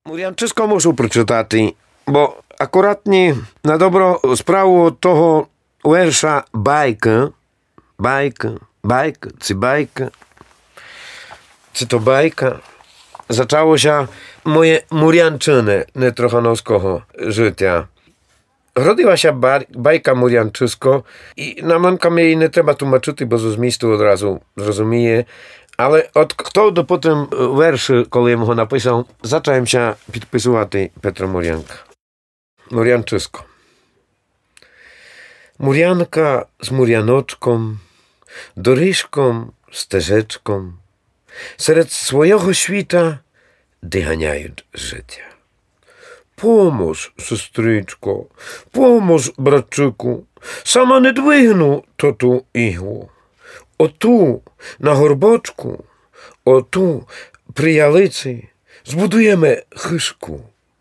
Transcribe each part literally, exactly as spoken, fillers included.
Мур'янчисько мушу прочитати, бо акуратні на добро справу того верша байка, байка, байка, ці байка, ці то байка, zaczęło moje Mur'янчини нетрохановського життя. Родила się bajka Mur'янчисько i na manka jej nie trzeba tłumaczyć, bo z mistu od razu zrozumie. Ale od kto do potem werszy, kiedy ja go napisał, zacząłem się podpisywać Petro Mur'янка. Mur'янчисько. Mur'янка z Mur'яnoczką, dorożką, steżeczką, серед swojego świta dyganiają życia. Pomóż, sestryczko, pomóż, bratczyku, sama nie dźwignu to tu igłu. O tu, na горбочку, o tu, при ялиці, збудуємо хишку.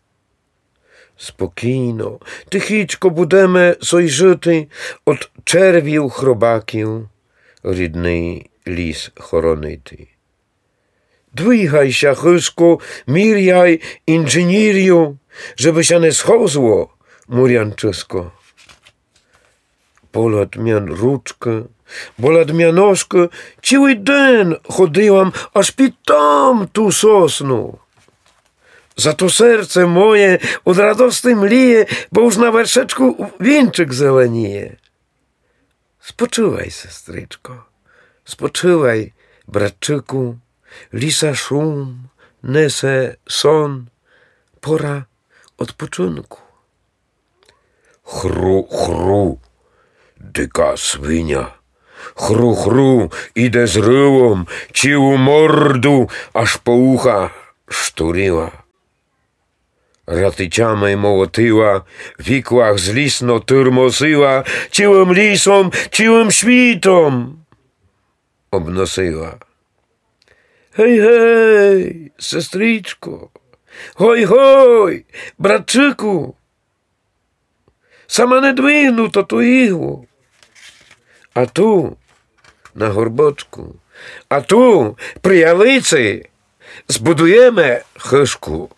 Спокійно, тихічко будемо сой жити от червів хробаків, рідний ліс хоронити. Двигайся, хишку, міряй інженір'ю, żeby się nie schozło, Mur'янчисько. Bolad mian ruczkę, bolad mianoszkę, cały dzień chodziłam, aż pitam tu sosnu. Za to serce moje od radości mlije, bo już na werszeczku wieńczyk zelenieje. Spoczywaj, sestryczko, spoczywaj, bratczyku, lisa szum, nese son, pora odpoczynku. Chru, chru, dyka swinia. Chru, chru, idę z ryłą, ciłu mordu, aż po ucha szturiła. Ratyciamej mołotyła, w ikłach zlisno tyrmosiła, ciłym lisom, ciłym świtom obnosiła. Hej, hej, sestryczko, hoj, hoj, bratczyku, sama nie dźwignu to tu igłu. A tu, na горбочку, a tu, pri ялиці, збудуємо хишку.